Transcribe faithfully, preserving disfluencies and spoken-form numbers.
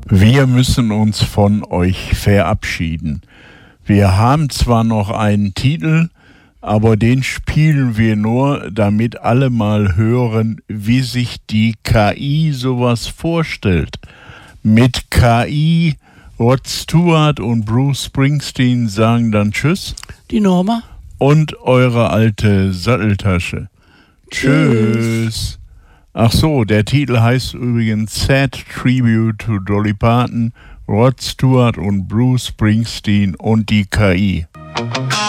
Wir müssen uns von euch verabschieden. Wir haben zwar noch einen Titel, aber den spielen wir nur, damit alle mal hören, wie sich die K I sowas vorstellt. Mit K I, Rod Stewart und Bruce Springsteen sagen dann Tschüss. Die Norma. Und eure alte Satteltasche. Tschüss. Ach so, der Titel heißt übrigens Sad Tribute to Dolly Parton, Rod Stewart und Bruce Springsteen und die K I.